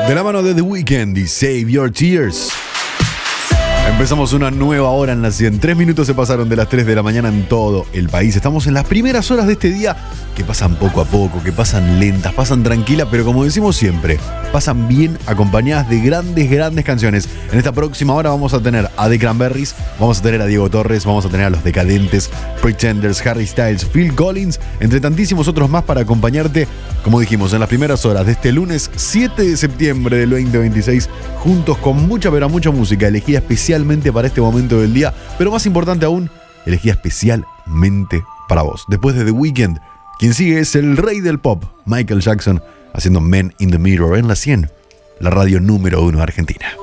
De la mano de The Weeknd y Save Your Tears. Empezamos una nueva hora en la 100. 3 minutos se pasaron de las 3 de la mañana en todo el país. Estamos en las primeras horas de este día que pasan poco a poco, que pasan lentas, pasan tranquilas, pero como decimos siempre, pasan bien acompañadas de grandes canciones. En esta próxima hora vamos a tener a The Cranberries, vamos a tener a Diego Torres, vamos a tener a Los Decadentes, Pretenders, Harry Styles, Phil Collins, entre tantísimos otros más para acompañarte, como dijimos, en las primeras horas de este lunes 7 de septiembre del 2026, juntos con mucha música elegida especialmente para este momento del día, pero más importante aún, elegida especialmente para vos. Después de The Weeknd, quien sigue es el rey del pop, Michael Jackson, haciendo Men in the Mirror en la 100, la radio número 1 argentina.